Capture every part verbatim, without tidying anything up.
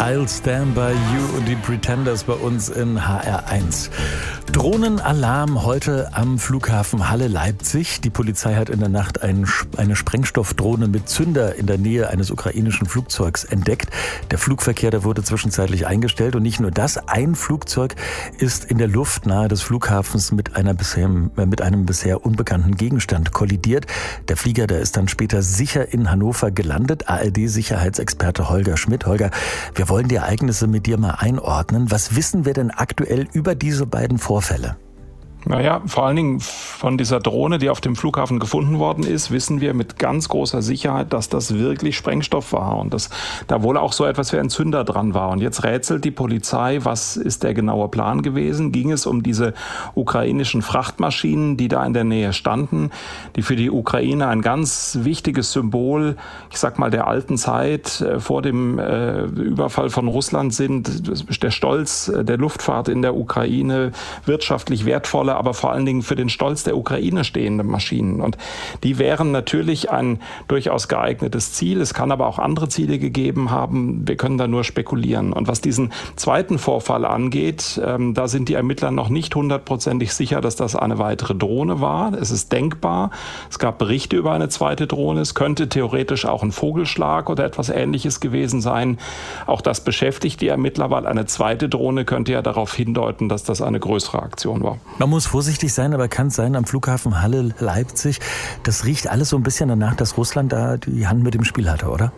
I'll Stand By You und die Pretenders bei uns in H R eins. Drohnenalarm heute am Flughafen Halle-Leipzig. Die Polizei hat in der Nacht ein, eine Sprengstoffdrohne mit Zünder in der Nähe eines ukrainischen Flugzeugs entdeckt. Der Flugverkehr, der wurde zwischenzeitlich eingestellt. Und nicht nur das, ein Flugzeug ist in der Luft nahe des Flughafens mit, einer bisher, mit einem bisher unbekannten Gegenstand kollidiert. Der Flieger, der ist dann später sicher in Hannover gelandet. A R D-Sicherheitsexperte Holger Schmidt. Holger, wir wollen die Ereignisse mit dir mal einordnen. Was wissen wir denn aktuell über diese beiden Vorfälle? Naja, vor allen Dingen von dieser Drohne, die auf dem Flughafen gefunden worden ist, wissen wir mit ganz großer Sicherheit, dass das wirklich Sprengstoff war und dass da wohl auch so etwas wie ein Zünder dran war. Und jetzt rätselt die Polizei, was ist der genaue Plan gewesen? Ging es um diese ukrainischen Frachtmaschinen, die da in der Nähe standen, die für die Ukraine ein ganz wichtiges Symbol, ich sag mal, der alten Zeit vor dem äh, Überfall von Russland sind, der Stolz der Luftfahrt in der Ukraine, wirtschaftlich wertvolle, aber vor allen Dingen für den Stolz der Ukraine stehende Maschinen. Und die wären natürlich ein durchaus geeignetes Ziel. Es kann aber auch andere Ziele gegeben haben. Wir können da nur spekulieren. Und was diesen zweiten Vorfall angeht, ähm, da sind die Ermittler noch nicht hundertprozentig sicher, dass das eine weitere Drohne war. Es ist denkbar. Es gab Berichte über eine zweite Drohne. Es könnte theoretisch auch ein Vogelschlag oder etwas Ähnliches gewesen sein. Auch das beschäftigt die Ermittler, weil eine zweite Drohne könnte ja darauf hindeuten, dass das eine größere Aktion war. Man muss vorsichtig sein, aber kann es sein, am Flughafen Halle-Leipzig, das riecht alles so ein bisschen danach, dass Russland da die Hand mit dem Spiel hatte, oder?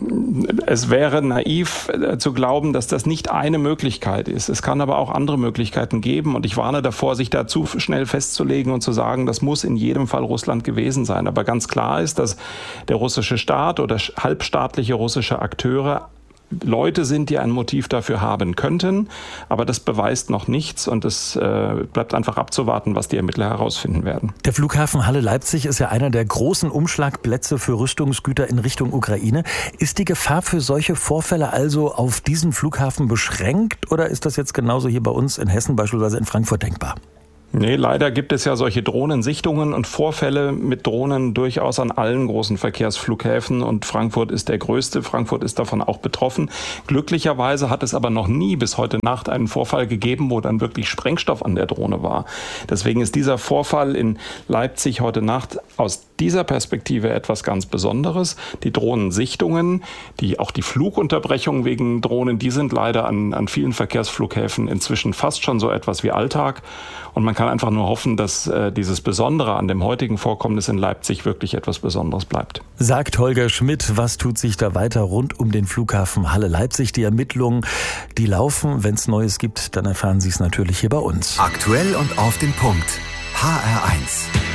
Es wäre naiv zu glauben, dass das nicht eine Möglichkeit ist. Es kann aber auch andere Möglichkeiten geben. Und ich warne davor, sich da zu schnell festzulegen und zu sagen, das muss in jedem Fall Russland gewesen sein. Aber ganz klar ist, dass der russische Staat oder halbstaatliche russische Akteure Leute sind, die ein Motiv dafür haben könnten, aber das beweist noch nichts und es äh, bleibt einfach abzuwarten, was die Ermittler herausfinden werden. Der Flughafen Halle-Leipzig ist ja einer der großen Umschlagplätze für Rüstungsgüter in Richtung Ukraine. Ist die Gefahr für solche Vorfälle also auf diesen Flughafen beschränkt oder ist das jetzt genauso hier bei uns in Hessen, beispielsweise in Frankfurt, denkbar? Nee, leider gibt es ja solche Drohnensichtungen und Vorfälle mit Drohnen durchaus an allen großen Verkehrsflughäfen und Frankfurt ist der größte. Frankfurt ist davon auch betroffen. Glücklicherweise hat es aber noch nie bis heute Nacht einen Vorfall gegeben, wo dann wirklich Sprengstoff an der Drohne war. Deswegen ist dieser Vorfall in Leipzig heute Nacht aus dieser Perspektive etwas ganz Besonderes. Die Drohnensichtungen, die, auch die Flugunterbrechungen wegen Drohnen, die sind leider an, an vielen Verkehrsflughäfen inzwischen fast schon so etwas wie Alltag. Und man kann einfach nur hoffen, dass äh, dieses Besondere an dem heutigen Vorkommnis in Leipzig wirklich etwas Besonderes bleibt. Sagt Holger Schmidt, was tut sich da weiter rund um den Flughafen Halle-Leipzig? Die Ermittlungen, die laufen. Wenn es Neues gibt, dann erfahren Sie es natürlich hier bei uns. Aktuell und auf den Punkt. H R eins.